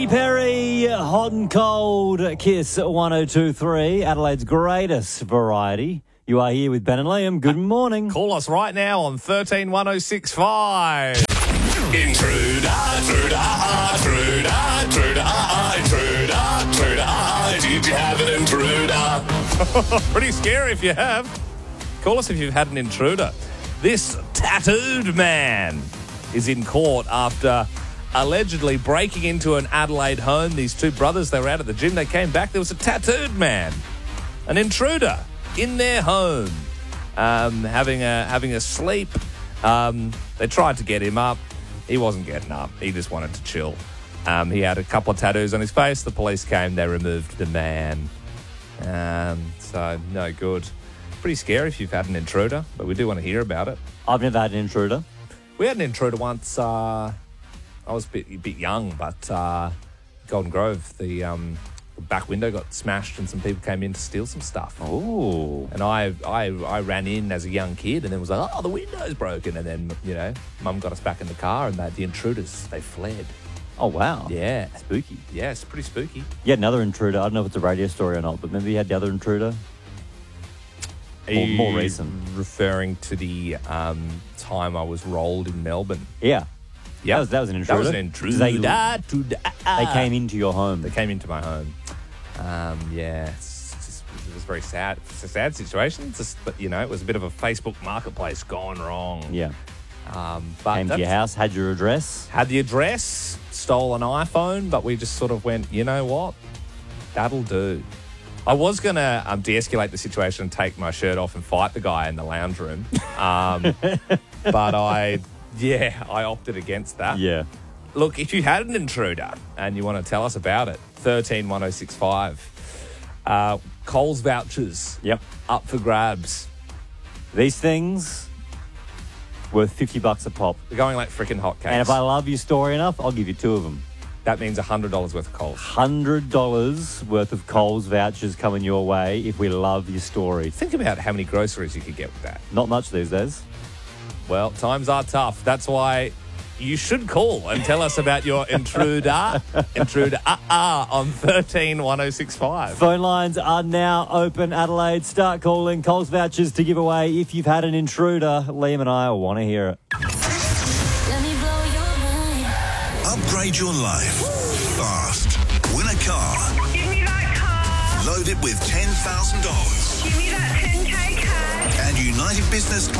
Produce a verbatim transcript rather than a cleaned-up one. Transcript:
Perry, hot and cold, Kiss one oh two three, Adelaide's greatest variety. You are here with Ben and Liam. Good morning. Call us right now on thirteen one oh six five. Intruder, intruder, intruder, intruder, intruder, intruder. Did you have an intruder? Pretty scary if you have. Call us if you've had an intruder. This tattooed man is in court after allegedly breaking into an Adelaide home. These two brothers, they were out at the gym. They came back. There was a tattooed man, an intruder, in their home, um, having a having a sleep. Um, they tried to get him up. He wasn't getting up. He just wanted to chill. Um, he had a couple of tattoos on his face. The police came. They removed the man. Um, so, no good. Pretty scary if you've had an intruder, but we do want to hear about it. I've never had an intruder. We had an intruder once. Uh, I was a bit, a bit young, but uh, Golden Grove, the, um, the back window got smashed and some people came in to steal some stuff. Oh. And I, I I ran in as a young kid and then was like, oh, the window's broken. And then, you know, Mum got us back in the car and they, the intruders, they fled. Oh, wow. Yeah. Spooky. Yeah, it's pretty spooky. You had another intruder. I don't know if it's a radio story or not, but maybe you had the other intruder. Are More, you more recent. referring to the um, time I was rolled in Melbourne? Yeah. Yeah, That was, that was an intruder. That was an intruder. They, Intruder. they came into your home. They came into my home. Um, yeah, it's just, it was very sad. It's a sad situation. It's just, but you know, it was a bit of a Facebook marketplace gone wrong. Yeah. Um, but Came to your house, had your address. had the address, stole an iPhone, but we just sort of went, you know what? That'll do. I was going to um, de-escalate the situation and take my shirt off and fight the guy in the lounge room. Um, but I, yeah, I opted against that. Yeah. Look, if you had an intruder and you want to tell us about it, thirteen one oh six five. Uh, Coles vouchers. Yep. Up for grabs. These things worth fifty bucks a pop. They're going like freaking hotcakes. And if I love your story enough, I'll give you two of them. That means one hundred dollars worth of Coles. one hundred dollars worth of Coles vouchers coming your way if we love your story. Think about how many groceries you could get with that. Not much these days. Well, times are tough. That's why you should call and tell us about your intruder. intruder uh-uh, on thirteen one oh six five. Phone lines are now open, Adelaide. Start calling. Coles vouchers to give away if you've had an intruder. Liam and I want to hear it. Let me blow your mind. Upgrade your life fast. Win a car. Give me that car. Load it with ten thousand dollars. Give me that ten K cash. And United Business